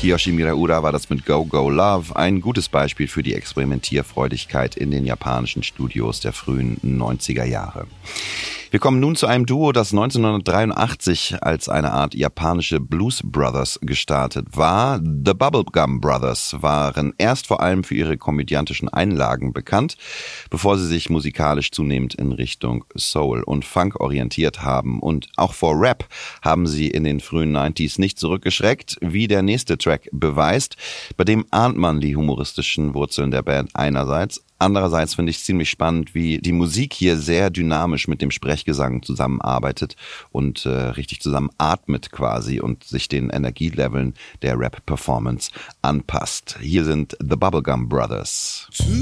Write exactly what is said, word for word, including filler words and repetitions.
Kiyoshi Miuraura war das mit Go Go Love, ein gutes Beispiel für die Experimentierfreudigkeit in den japanischen Studios der frühen neunziger Jahre. Wir kommen nun zu einem Duo, das neunzehnhundertdreiundachtzig als eine Art japanische Blues Brothers gestartet war. The Bubblegum Brothers waren erst vor allem für ihre komödiantischen Einlagen bekannt, bevor sie sich musikalisch zunehmend in Richtung Soul und Funk orientiert haben. Und auch vor Rap haben sie in den frühen neunziger nicht zurückgeschreckt, wie der nächste Track beweist. Bei dem ahnt man die humoristischen Wurzeln der Band einerseits. Andererseits finde ich es ziemlich spannend, wie die Musik hier sehr dynamisch mit dem Sprechgesang zusammenarbeitet und äh, richtig zusammen atmet quasi und sich den Energieleveln der Rap-Performance anpasst. Hier sind The Bubblegum Brothers.